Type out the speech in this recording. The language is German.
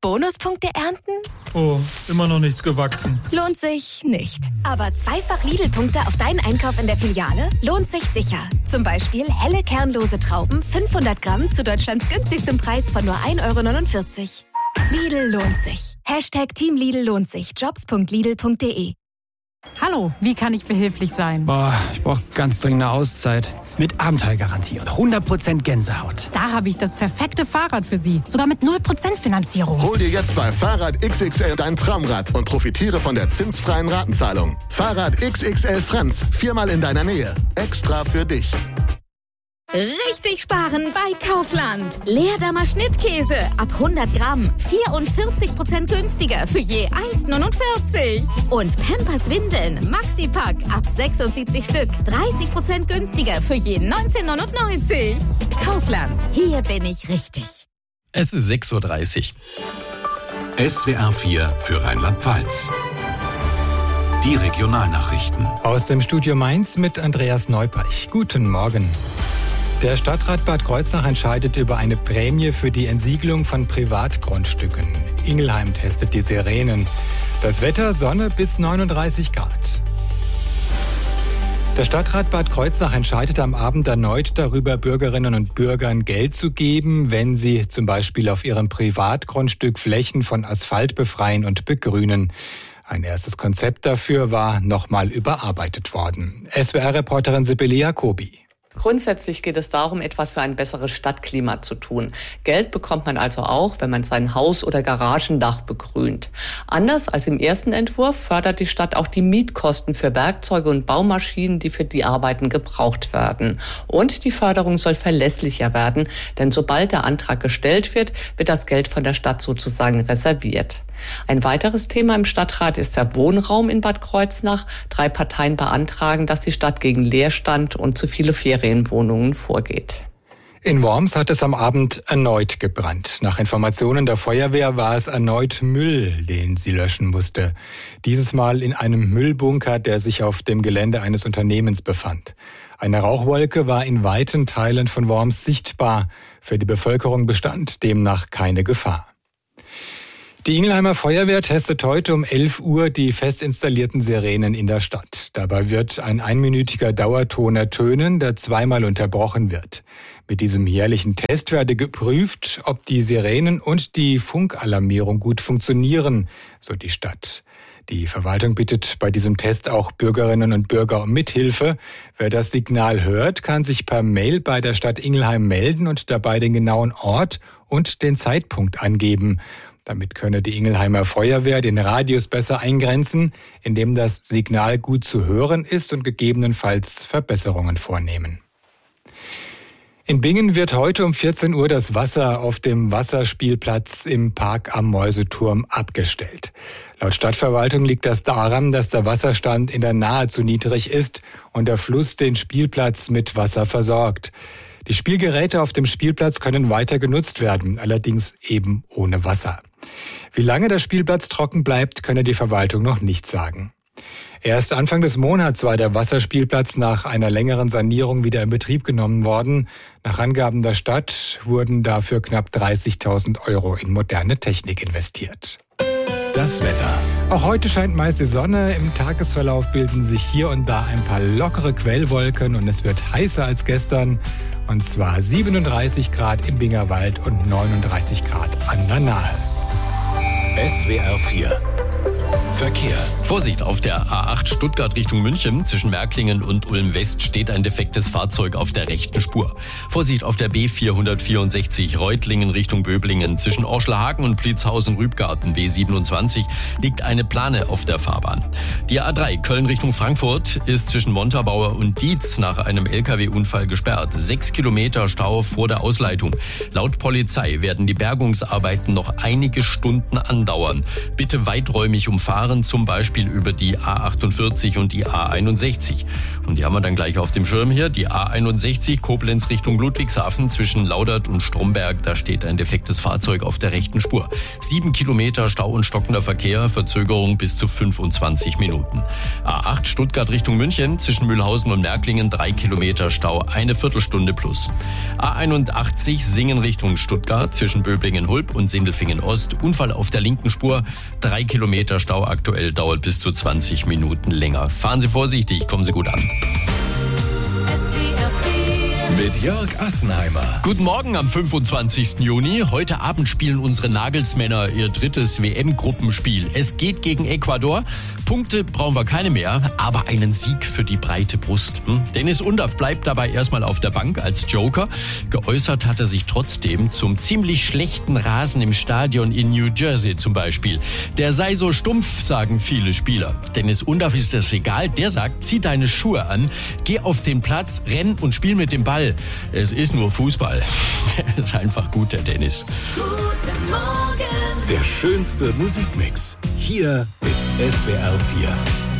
Bonuspunkte ernten? Oh, immer noch nichts gewachsen. Lohnt sich nicht. Aber zweifach Lidl-Punkte auf deinen Einkauf in der Filiale lohnt sich sicher. Zum Beispiel helle kernlose Trauben 500 Gramm zu Deutschlands günstigstem Preis von nur 1,49 €. Lidl lohnt sich. Hashtag Team Lidl lohnt sich. Jobs.lidl.de. Hallo, wie kann ich behilflich sein? Ich brauche ganz dringend eine Auszeit. Mit Abenteuergarantie und 100% Gänsehaut. Da habe ich das perfekte Fahrrad für Sie. Sogar mit 0% Finanzierung. Hol dir jetzt bei Fahrrad XXL dein Traumrad und profitiere von der zinsfreien Ratenzahlung. Fahrrad XXL Franz, 4-mal in deiner Nähe. Extra für dich. Richtig sparen bei Kaufland. Leerdammer Schnittkäse ab 100 Gramm 44% günstiger für je 1,49. Und Pampers Windeln Maxi-Pack ab 76 Stück 30% günstiger für je 19,99. Kaufland, hier bin ich richtig. Es ist 6:30 Uhr. SWR 4 für Rheinland-Pfalz. Die Regionalnachrichten. Aus dem Studio Mainz mit Andreas Neupeich. Guten Morgen. Der Stadtrat Bad Kreuznach entscheidet über eine Prämie für die Entsiegelung von Privatgrundstücken. Ingelheim testet die Sirenen. Das Wetter Sonne bis 39 Grad. Der Stadtrat Bad Kreuznach entscheidet am Abend erneut darüber, Bürgerinnen und Bürgern Geld zu geben, wenn sie zum Beispiel auf ihrem Privatgrundstück Flächen von Asphalt befreien und begrünen. Ein erstes Konzept dafür war nochmal überarbeitet worden. SWR-Reporterin Sibylle Jacobi. Grundsätzlich geht es darum, etwas für ein besseres Stadtklima zu tun. Geld bekommt man also auch, wenn man sein Haus- oder Garagendach begrünt. Anders als im ersten Entwurf fördert die Stadt auch die Mietkosten für Werkzeuge und Baumaschinen, die für die Arbeiten gebraucht werden. Und die Förderung soll verlässlicher werden, denn sobald der Antrag gestellt wird, wird das Geld von der Stadt sozusagen reserviert. Ein weiteres Thema im Stadtrat ist der Wohnraum in Bad Kreuznach. 3 Parteien beantragen, dass die Stadt gegen Leerstand und zu viele Ferienwohnungen vorgeht. In Worms hat es am Abend erneut gebrannt. Nach Informationen der Feuerwehr war es erneut Müll, den sie löschen musste. Dieses Mal in einem Müllbunker, der sich auf dem Gelände eines Unternehmens befand. Eine Rauchwolke war in weiten Teilen von Worms sichtbar. Für die Bevölkerung bestand demnach keine Gefahr. Die Ingelheimer Feuerwehr testet heute um 11 Uhr die fest installierten Sirenen in der Stadt. Dabei wird ein einminütiger Dauerton ertönen, der 2-mal unterbrochen wird. Mit diesem jährlichen Test werde geprüft, ob die Sirenen und die Funkalarmierung gut funktionieren, so die Stadt. Die Verwaltung bittet bei diesem Test auch Bürgerinnen und Bürger um Mithilfe. Wer das Signal hört, kann sich per Mail bei der Stadt Ingelheim melden und dabei den genauen Ort und den Zeitpunkt angeben. Damit könne die Ingelheimer Feuerwehr den Radius besser eingrenzen, indem das Signal gut zu hören ist und gegebenenfalls Verbesserungen vornehmen. In Bingen wird heute um 14 Uhr das Wasser auf dem Wasserspielplatz im Park am Mäuseturm abgestellt. Laut Stadtverwaltung liegt das daran, dass der Wasserstand in der Nahe zu niedrig ist und der Fluss den Spielplatz mit Wasser versorgt. Die Spielgeräte auf dem Spielplatz können weiter genutzt werden, allerdings eben ohne Wasser. Wie lange der Spielplatz trocken bleibt, könne die Verwaltung noch nicht sagen. Erst Anfang des Monats war der Wasserspielplatz nach einer längeren Sanierung wieder in Betrieb genommen worden. Nach Angaben der Stadt wurden dafür knapp 30.000 € in moderne Technik investiert. Das Wetter. Auch heute scheint meist die Sonne. Im Tagesverlauf bilden sich hier und da ein paar lockere Quellwolken und es wird heißer als gestern. Und zwar 37 Grad im Bingerwald und 39 Grad an der Nahe. SWR 4 Verkehr. Vorsicht, auf der A8 Stuttgart Richtung München. Zwischen Märklingen und Ulm-West steht ein defektes Fahrzeug auf der rechten Spur. Vorsicht auf der B464 Reutlingen Richtung Böblingen. Zwischen Orschlerhagen und Pliezhausen-Rübgarten B27 liegt eine Plane auf der Fahrbahn. Die A3 Köln Richtung Frankfurt ist zwischen Montabaur und Dietz nach einem LKW-Unfall gesperrt. 6 Kilometer Stau vor der Ausleitung. Laut Polizei werden die Bergungsarbeiten noch einige Stunden andauern. Bitte weiträumig umfahren fahren zum Beispiel über die A48 und die A61. Und die haben wir dann gleich auf dem Schirm hier. Die A61 Koblenz Richtung Ludwigshafen zwischen Laudert und Stromberg. Da steht ein defektes Fahrzeug auf der rechten Spur. 7 Kilometer Stau und stockender Verkehr, Verzögerung bis zu 25 Minuten. A8 Stuttgart Richtung München zwischen Mühlhausen und Märklingen 3 Kilometer Stau, eine Viertelstunde plus. A81 Singen Richtung Stuttgart zwischen Böblingen-Hulb und Sindelfingen-Ost. Unfall auf der linken Spur, 3 Kilometer Stau aktuell, dauert bis zu 20 Minuten länger. Fahren Sie vorsichtig, kommen Sie gut an. Mit Jörg Assenheimer. Guten Morgen am 25. Juni. Heute Abend spielen unsere Nagelsmänner ihr drittes WM-Gruppenspiel. Es geht gegen Ecuador. Punkte brauchen wir keine mehr, aber einen Sieg für die breite Brust. Dennis Undaff bleibt dabei erstmal auf der Bank als Joker. Geäußert hat er sich trotzdem zum ziemlich schlechten Rasen im Stadion in New Jersey zum Beispiel. Der sei so stumpf, sagen viele Spieler. Dennis Undaff ist es egal. Der sagt, zieh deine Schuhe an, geh auf den Platz, renn und spiel mit dem Ball. Es ist nur Fußball. Der ist einfach gut, der Dennis. Guten Morgen. Der schönste Musikmix. Hier ist SWR 4.